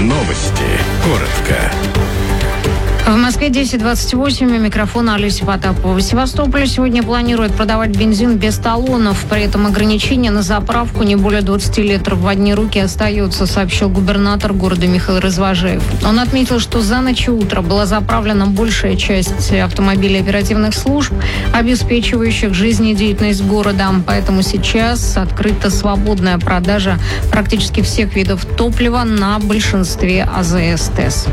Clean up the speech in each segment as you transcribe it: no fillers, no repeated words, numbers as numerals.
Новости коротко. В Москве 10:28, у микрофона Олеся Потапова. В Севастополе сегодня планируют продавать бензин без талонов. При этом ограничение на заправку не более 20 литров в одни руки остается, сообщил губернатор города Михаил Развожаев. Он отметил, что за ночь и утро была заправлена большая часть автомобилей оперативных служб, обеспечивающих жизнедеятельность города. Поэтому сейчас открыта свободная продажа практически всех видов топлива на большинстве АЗС-ТЭС.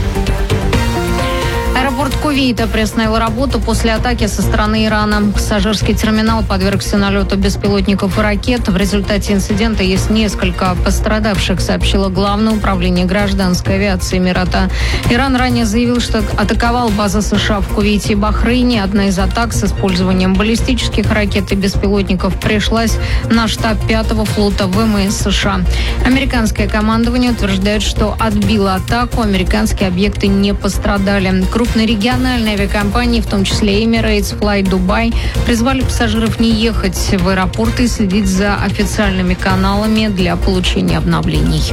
Аэропорт Кувейта приостановил работу после атаки со стороны Ирана. Пассажирский терминал подвергся налету беспилотников и ракет. В результате инцидента есть несколько пострадавших, сообщило Главное управление гражданской авиации Эмирата. Иран ранее заявил, что атаковал базы США в Кувейте и Бахрейне. Одна из атак с использованием баллистических ракет и беспилотников пришлась на штаб 5-го флота ВМС США. Американское командование утверждает, что отбило атаку. Американские объекты не пострадали. Крупные региональные авиакомпании, в том числе Emirates, Fly Dubai, призвали пассажиров не ехать в аэропорты и следить за официальными каналами для получения обновлений.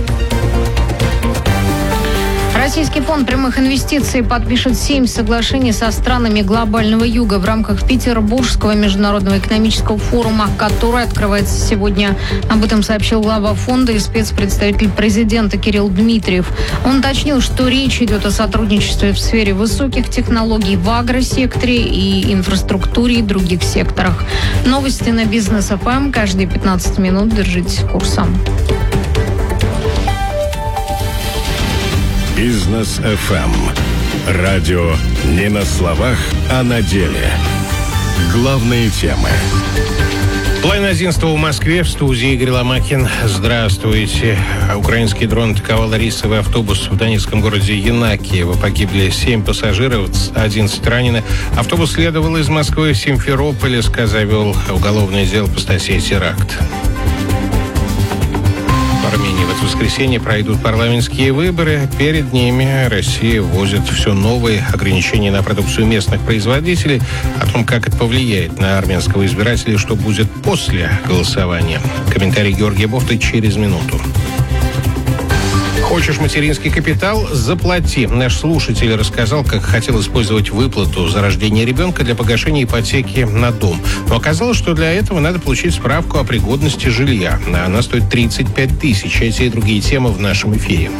Российский фонд прямых инвестиций подпишет 7 соглашений со странами глобального юга в рамках Петербургского международного экономического форума, который открывается сегодня. Об этом сообщил глава фонда и спецпредставитель президента Кирилл Дмитриев. Он уточнил, что речь идет о сотрудничестве в сфере высоких технологий в агросекторе и инфраструктуре и других секторах. Новости на Бизнес ФМ. Каждые 15 минут держитесь курса. Бизнес ФМ. Радио не на словах, а на деле. Главные темы. Половина 11 в Москве, в студии Игорь Ломакин. Здравствуйте. Украинский дрон атаковал рейсовый автобус в донецком городе Янакиево. Погибли 7 пассажиров, 11 ранены. Автобус следовал из Москвы в Симферополь, завел уголовное дело по статье «Теракт». В Армении в это воскресенье пройдут парламентские выборы. Перед ними Россия вводит все новые ограничения на продукцию местных производителей. О том, как это повлияет на армянского избирателя и что будет после голосования. Комментарий Георгия Бофта через минуту. Хочешь материнский капитал? Заплати. Наш слушатель рассказал, как хотел использовать выплату за рождение ребенка для погашения ипотеки на дом. Но оказалось, что для этого надо получить справку о пригодности жилья. Она стоит 35 тысяч. Эти и другие темы в нашем эфире.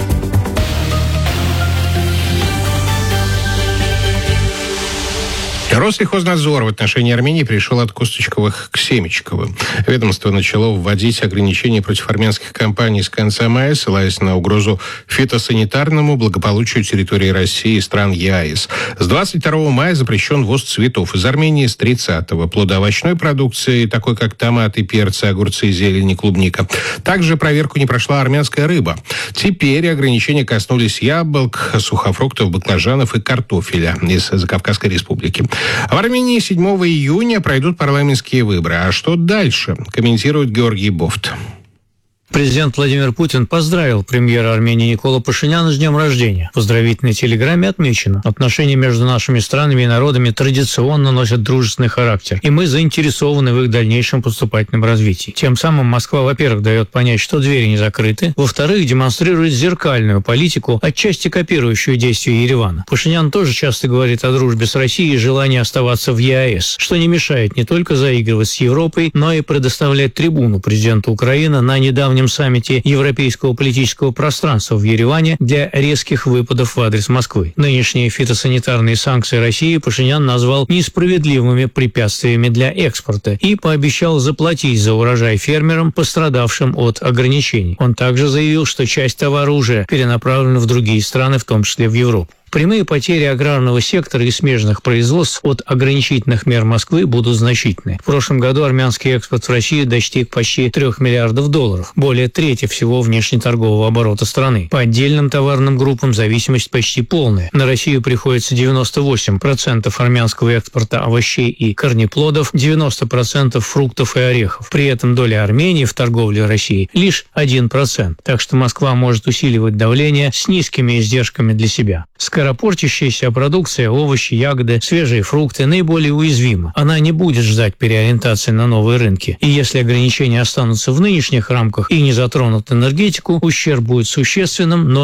Россельхознадзор в отношении Армении перешел от Косточковых к Семечковым. Ведомство начало вводить ограничения против армянских компаний с конца мая, ссылаясь на угрозу фитосанитарному благополучию территории России и стран ЕАЭС. С 22 мая запрещен ввоз цветов из Армении, с 30-го плодоовощной продукции, такой как томаты, перцы, огурцы, зелень, клубника. Также проверку не прошла армянская рыба. Теперь ограничения коснулись яблок, сухофруктов, баклажанов и картофеля из Закавказской республики. В Армении 7 июня пройдут парламентские выборы. А что дальше? Комментирует Георгий Бофт. Президент Владимир Путин поздравил премьера Армении Никола Пашиняна с днем рождения. В поздравительной телеграмме отмечено: отношения между нашими странами и народами традиционно носят дружественный характер, и мы заинтересованы в их дальнейшем поступательном развитии. Тем самым Москва, во-первых, дает понять, что двери не закрыты, во-вторых, демонстрирует зеркальную политику, отчасти копирующую действия Еревана. Пашинян тоже часто говорит о дружбе с Россией и желании оставаться в ЕАЭС, что не мешает не только заигрывать с Европой, но и предоставлять трибуну президенту Украины на недавнем саммите Европейского политического пространства в Ереване для резких выпадов в адрес Москвы. Нынешние фитосанитарные санкции России Пашинян назвал несправедливыми препятствиями для экспорта и пообещал заплатить за урожай фермерам, пострадавшим от ограничений. Он также заявил, что часть товара уже перенаправлена в другие страны, в том числе в Европу. Прямые потери аграрного сектора и смежных производств от ограничительных мер Москвы будут значительны. В прошлом году армянский экспорт в Россию достиг почти $3 миллиардов, более трети всего внешнеторгового оборота страны. По отдельным товарным группам зависимость почти полная. На Россию приходится 98% армянского экспорта овощей и корнеплодов, 90% фруктов и орехов. При этом доля Армении в торговле России лишь 1%. Так что Москва может усиливать давление с низкими издержками для себя. Скоропортящаяся продукция, овощи, ягоды, свежие фрукты наиболее уязвима. Она не будет ждать переориентации на новые рынки. И если ограничения останутся в нынешних рамках и не затронут энергетику, ущерб будет существенным, но